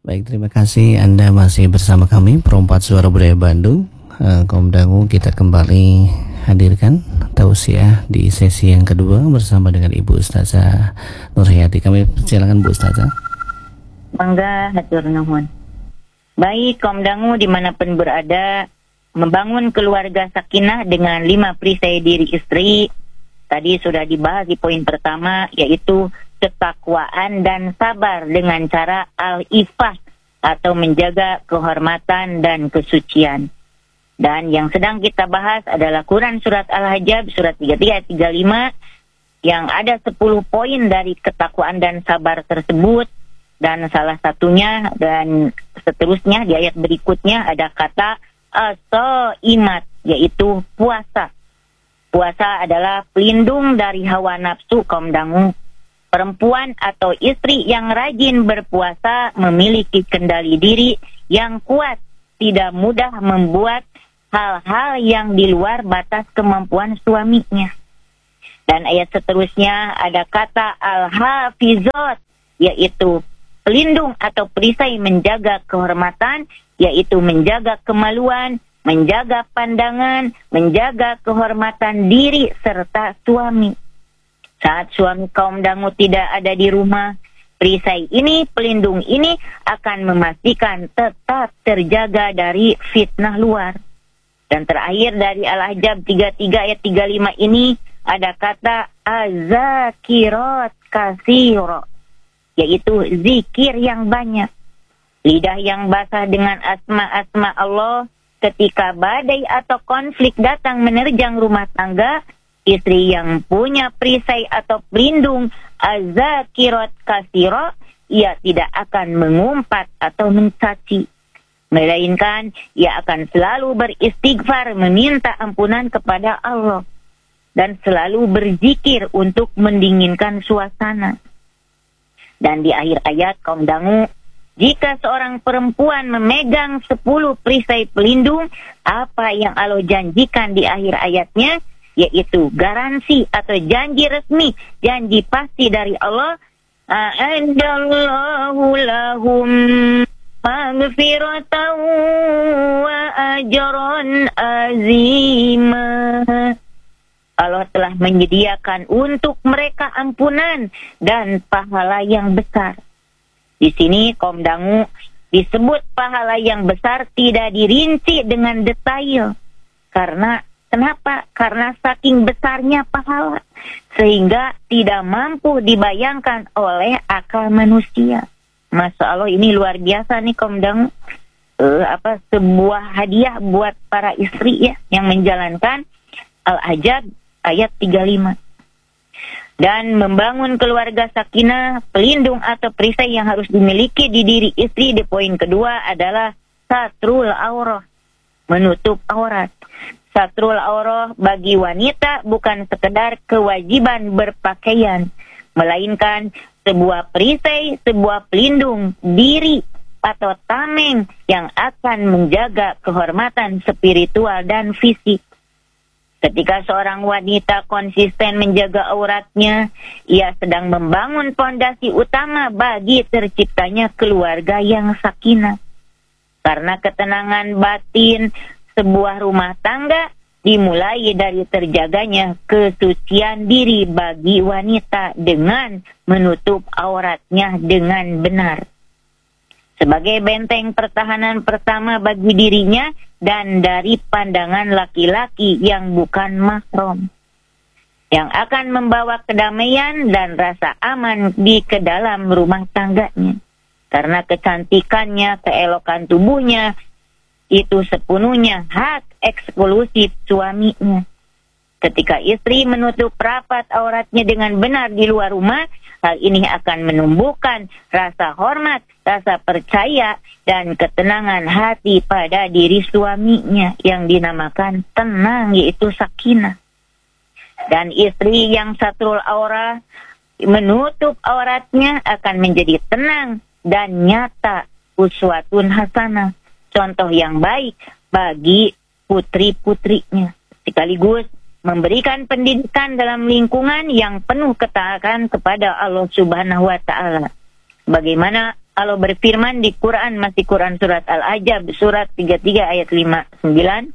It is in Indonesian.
Baik, terima kasih Anda masih bersama kami Perempat Suara Budaya Bandung. Kaum Dangu, kita kembali hadirkan tausiah di sesi yang kedua bersama dengan Ibu Ustazah Nurhayati. Kami silakan Bu Ustazah. Mangga, hatur nuhun. Baik, kaum dangu dimanapun berada, membangun keluarga sakinah dengan 5 perisai diri istri. Tadi sudah dibahas di poin pertama, yaitu ketakwaan dan sabar dengan cara al-ifah atau menjaga kehormatan dan kesucian. Dan yang sedang kita bahas adalah Quran Surat Al-Hajjab, Surat 33 ayat 35, yang ada 10 poin dari ketakwaan dan sabar tersebut. Dan salah satunya dan seterusnya di ayat berikutnya ada kata as-saimat, yaitu puasa. Puasa adalah pelindung dari hawa nafsu, kaum dangu. Perempuan atau istri yang rajin berpuasa memiliki kendali diri yang kuat, tidak mudah membuat hal-hal yang di luar batas kemampuan suaminya. Dan ayat seterusnya ada kata al-hafizat, yaitu pelindung atau perisai menjaga kehormatan, yaitu menjaga kemaluan, menjaga pandangan, menjaga kehormatan diri serta suami. Saat suami kaum dangu tidak ada di rumah, perisai ini, pelindung ini akan memastikan tetap terjaga dari fitnah luar. Dan terakhir dari Al-Ahzab 33 ayat 35 ini ada kata az-zakirat katsira, yaitu zikir yang banyak. Lidah yang basah dengan asma-asma Allah ketika badai atau konflik datang menerjang rumah tangga. Istri yang punya perisai atau pelindung az-zakirat katsira, ia tidak akan mengumpat atau mencaci, melainkan ia akan selalu beristighfar meminta ampunan kepada Allah dan selalu berzikir untuk mendinginkan suasana. Dan di akhir ayat, kaum dangu, jika seorang perempuan memegang 10 perisai pelindung, apa yang Allah janjikan di akhir ayatnya, yaitu garansi atau janji resmi, janji pasti dari Allah, a'adallahu lahum maghfiratan wa ajran azima. Allah telah menyediakan untuk mereka ampunan dan pahala yang besar. Di sini kaum dangu disebut pahala yang besar tidak dirinci dengan detail. Kenapa? Karena saking besarnya pahala sehingga tidak mampu dibayangkan oleh akal manusia. Masya Allah, ini luar biasa nih kaum dangu. Sebuah hadiah buat para istri ya yang menjalankan Al-Ahzab ayat 35. Dan membangun keluarga sakinah, pelindung atau perisai yang harus dimiliki di diri istri di poin kedua adalah satrul aurah, menutup aurat. Satrul aurah bagi wanita bukan sekedar kewajiban berpakaian, melainkan sebuah perisai, sebuah pelindung diri atau tameng yang akan menjaga kehormatan spiritual dan fisik. Ketika seorang wanita konsisten menjaga auratnya, ia sedang membangun fondasi utama bagi terciptanya keluarga yang sakinah. Karena ketenangan batin, sebuah rumah tangga dimulai dari terjaganya kesucian diri bagi wanita dengan menutup auratnya dengan benar. Sebagai benteng pertahanan pertama bagi dirinya dan dari pandangan laki-laki yang bukan mahram, yang akan membawa kedamaian dan rasa aman di ke dalam rumah tangganya. Karena kecantikannya, keelokan tubuhnya, itu sepenuhnya hak eksklusif suaminya. Ketika istri menutup rapat auratnya dengan benar di luar rumah, hal ini akan menumbuhkan rasa hormat, rasa percaya, dan ketenangan hati pada diri suaminya yang dinamakan tenang, yaitu sakinah. Dan istri yang satrul aurah, menutup auratnya akan menjadi tenang dan nyata, uswatun hasanah, contoh yang baik bagi putri-putrinya, sekaligus memberikan pendidikan dalam lingkungan yang penuh ketaatan kepada Allah Subhanahu wa Ta'ala. Bagaimana Allah berfirman di Quran, masih Quran surat Al-Ahzab surat 33 ayat 59,